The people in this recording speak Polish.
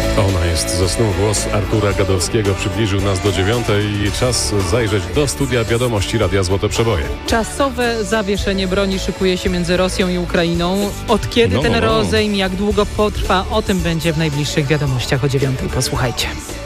Ona jest ze snu. Głos Artura Gadowskiego przybliżył nas do 9:00 i czas zajrzeć do studia wiadomości Radia Złote Przeboje. Czasowe zawieszenie broni szykuje się między Rosją i Ukrainą. Od kiedy ten rozejm, jak długo potrwa, o tym będzie w najbliższych wiadomościach o 9:00. Posłuchajcie.